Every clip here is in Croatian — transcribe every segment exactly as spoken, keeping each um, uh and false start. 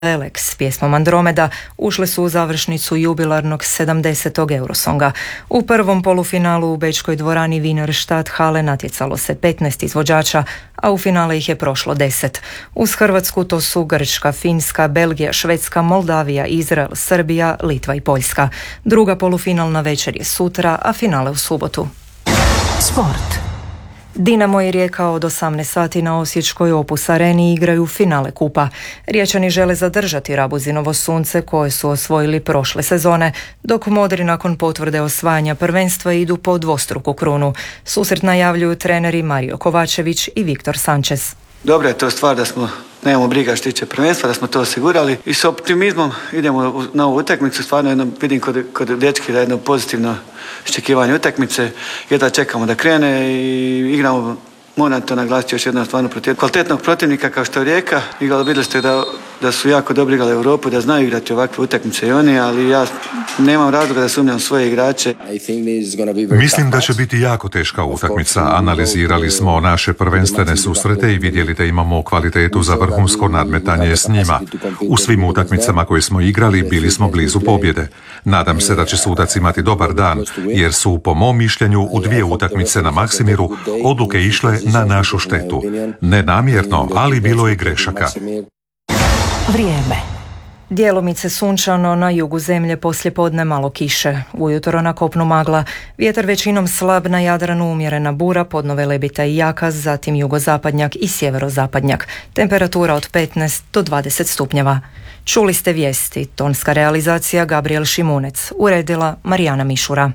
Elek s pjesmom Andromeda ušle su u završnicu jubilarnog sedamdesetog Eurosonga. U prvom polufinalu u bečkoj dvorani Wiener Stadthalle natjecalo se petnaest izvođača, a u finale ih je prošlo deset. Uz Hrvatsku to su Grčka, Finska, Belgija, Švedska, Moldavija, Izrael, Srbija, Litva i Poljska. Druga polufinalna večer je sutra, a finale u subotu. Sport. Dinamo i Rijeka od osamnaest sati na osječkoj Opus areni igraju finale kupa. Riječani žele zadržati Rabuzinovo sunce koje su osvojili prošle sezone, dok Modri nakon potvrde osvajanja prvenstva idu po dvostruku krunu. Susret najavljuju treneri Mario Kovačević i Viktor Sanchez. Dobra je to stvar da smo, nemamo briga što tiče prvenstva, da smo to osigurali i s optimizmom idemo na ovu utakmicu. Stvarno jedno, vidim kod, kod dečki da je jedno pozitivno iščekivanje utakmice, jedva čekamo da krene i igramo, moram to naglasiti još jednom, stvarno protiv kvalitetnog protivnika kao što je Rijeka. Igrali, vidjeli ste da, da su jako dobro igrali Europu, da znaju igrati ovakve utakmice i oni, ali ja nemam razloga da sumnjam svoje igrače. Mislim da će biti jako teška utakmica. Analizirali smo naše prvenstvene susrete i vidjeli da imamo kvalitetu za vrhunsko nadmetanje s njima. U svim utakmicama koje smo igrali bili smo blizu pobjede. Nadam se da će sudac imati dobar dan, jer su po mom mišljenju u dvije utakmice na Maksimiru odluke išle na našu štetu. Ne namjerno, ali bilo je grešaka. Vrijeme. Djelomice sunčano, na jugu zemlje poslijepodne malo kiše. Ujutro na kopnu magla, vjetar većinom slab, na Jadranu umjerena bura, podno Velebita i Jakaz, zatim jugozapadnjak i sjeverozapadnjak. Temperatura od petnaest do dvadeset stupnjeva. Čuli ste vijesti, tonska realizacija Gabriel Šimunec, uredila Marijana Mišura.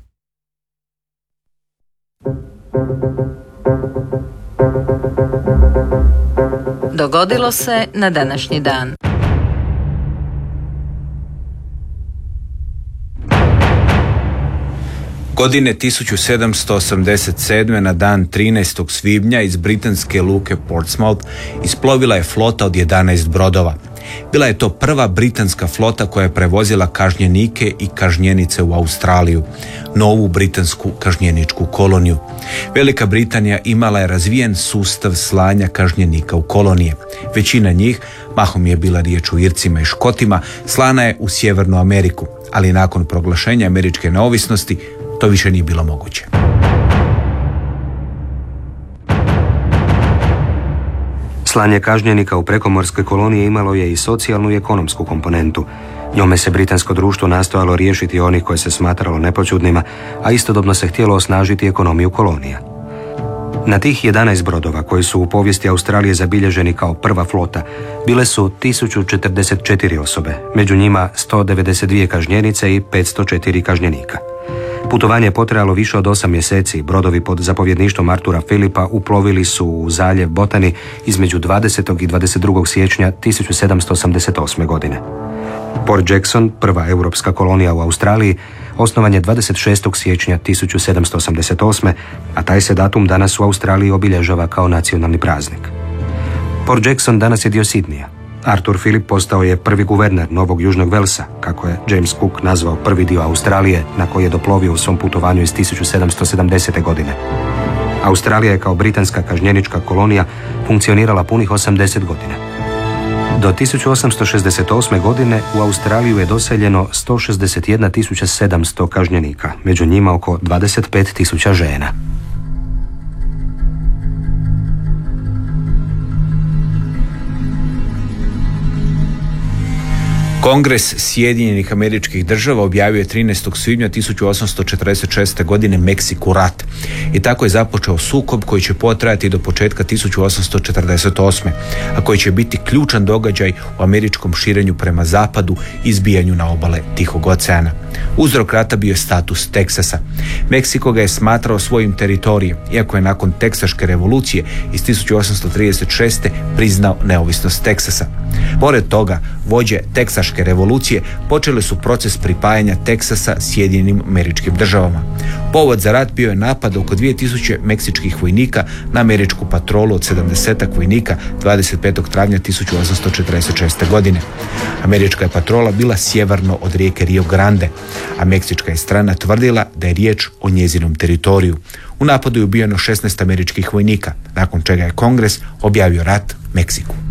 Dogodilo se na današnji dan. Godine tisuću sedamsto osamdeset sedme na dan trinaestog svibnja iz britanske luke Portsmouth isplovila je flota od jedanaest brodova. Bila je to prva britanska flota koja je prevozila kažnjenike i kažnjenice u Australiju, novu britansku kažnjeničku koloniju. Velika Britanija imala je razvijen sustav slanja kažnjenika u kolonije. Većina njih, mahom je bila riječ o Ircima i Škotima, slana je u Sjevernu Ameriku, ali nakon proglašenja američke neovisnosti to više nije bilo moguće. Slanje kažnjenika u prekomorske kolonije imalo je i socijalnu i ekonomsku komponentu. Njome se britansko društvo nastojalo riješiti onih koje se smatralo nepoćudnima, a istodobno se htjelo osnažiti ekonomiju kolonija. Na tih jedanaest brodova koji su u povijesti Australije zabilježeni kao prva flota, bile su tisuću četrdeset četiri osobe, među njima sto devedeset dvije kažnjenice i petsto četiri kažnjenika. Putovanje je potrajalo više od osam mjeseci. Brodovi pod zapovjedništvom Artura Philipa uplovili su u zaljev Botany između dvadesetog i dvadeset drugog siječnja tisuću sedamsto osamdeset osme. godine. Port Jackson, prva europska kolonija u Australiji, osnovan je dvadeset šestog siječnja tisuću sedamsto osamdeset osme. a taj se datum danas u Australiji obilježava kao nacionalni praznik. Port Jackson danas je dio Sidneya. Artur Philip postao je prvi guverner Novog Južnog Velsa, kako je James Cook nazvao prvi dio Australije na koji je doplovio u svom putovanju iz tisuću sedamsto sedamdesete. godine. Australija je kao britanska kažnjenička kolonija funkcionirala punih osamdeset godina. Do tisuću osamsto šezdeset osme. godine u Australiju je doseljeno sto šezdeset jedna tisuća sedamsto kažnjenika, među njima oko dvadeset pet tisuća žena. Kongres Sjedinjenih Američkih Država objavio je trinaestog svibnja tisuću osamsto četrdeset šeste. godine Meksiku rat. I tako je započeo sukob koji će potrajati do početka tisuću osamsto četrdeset osme. a koji će biti ključan događaj u američkom širenju prema zapadu i izbijanju na obale Tihog oceana. Uzrok rata bio je status Teksasa. Meksiko ga je smatrao svojim teritorijem, iako je nakon Teksaške revolucije iz tisuću osamsto trideset šeste. priznao neovisnost Teksasa. Pored toga, vođe Teksaške revolucije počeli su proces pripajanja Teksasa Sjedinjenim Američkim Državama. Povod za rat bio je napad oko dvije tisuće meksičkih vojnika na američku patrolu od sedamdesetak vojnika dvadeset petog travnja tisuću osamsto četrdeset šeste. godine. Američka je patrola bila sjeverno od rijeke Rio Grande, a meksička je strana tvrdila da je riječ o njezinom teritoriju. U napadu je ubijeno šesnaest američkih vojnika, nakon čega je Kongres objavio rat Meksiku.